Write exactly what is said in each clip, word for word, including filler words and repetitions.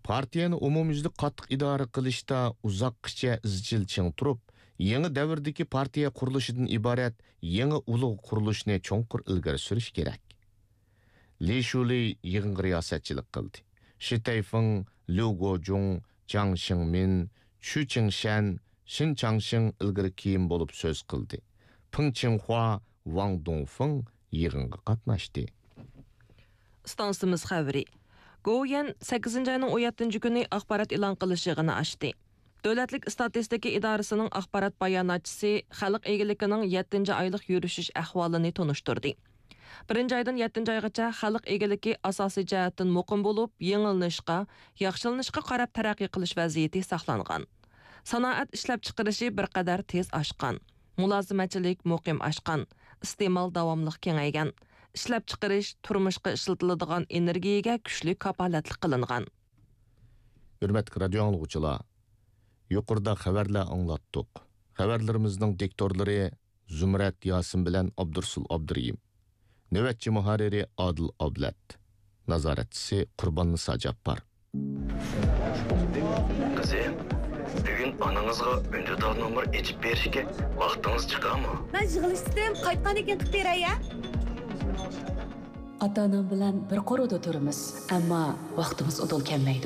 partiyani umumyuzlik qattiq idora qilishda uzoqqacha izchil ching turib, yangi davrdagi partiya qurilishidan iborat yangi ulug' qurilishni cho'nqur ilgari surish kerak. Li Shuli yig'inga riyosatchilik qildi. Shi Taifeng, Liu Guozhong, Jiang Xingmin, Xu Jingshan, Shin Changxing ilgari kiyim bo'lib so'z qildi. Peng Qinghua, Wang Dongfeng yig'inga qatnashdi. Stansimiz xabari. Goyan sakkizinchi ayning o'n yettinchi kuni axborot e'lon qilish yig'ini ochdi. Davlatlik statistika idorasining axborot bayonotchisi xalq egilikining yettinchi oylik yurishish ahvolini tunishtirdi. birinchi aydan yettinchi oygacha xalq egiliki asosiy jihatdan muqim bo'lib, yengillanishga, yaxshilanishga qarab taraqqiy qilish vaziyati saqlangan. Sanoat ishlab chiqarishi bir qadar tez oshgan. Mulozimachilik muqim oshgan. Iste'mol davomli kengaygan. Ishlab chiqarish turmushga ishlatiladigan energiyaga kuchli kapolatlik qilingan. Hurmatli radio anglovchilar, yuqorida xabarlar anglatdik. Xabarlarimizning diktorlari Zumrat Yasin bilan Abdursul Abduriyim. Navbatchi muharriri Adil Ablat. Nazoratchisi Qurbon Nisa Jabbor. Qizim, bugun onangizga undidal nomer ichib berishga vaqtingiz chiqadimi? Men yig'ilishdim, qaytgan ekan qilib beray-a? Ota-onam bilan bir qo'rida turamiz, ammo vaqtimiz udul kelmaydi.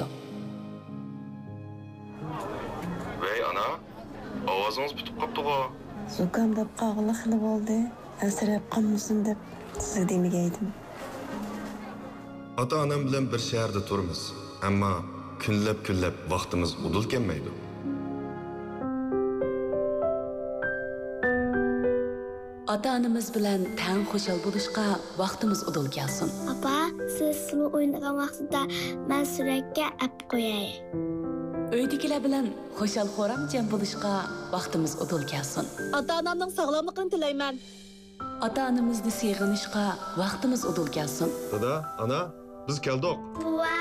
Vay ana, ovozingiz bitib qopti-ku. Zukamdab qog'li xili bo'ldi. Asrab qolmasin deb sizga demagaydim. Ota-onam bilan bir shaharda turamiz, ammo kunlab-kunlab vaqtimiz udul kelmaydi. Ota-onamiz bilan tang xushal bo'lishga vaqtimiz udul kelsin. Papa, siz sulu o'ynagan vaqtida men suratga ap qo'yay. Uydagilar bilan xushal xo'ram jam bo'lishga vaqtimiz udul kelsin. Ota-onamning sog'lomligini tilayman. Ota-onamizni seg'inishga vaqtimiz udul kelsin. Dada, ana, biz keldik. Buva,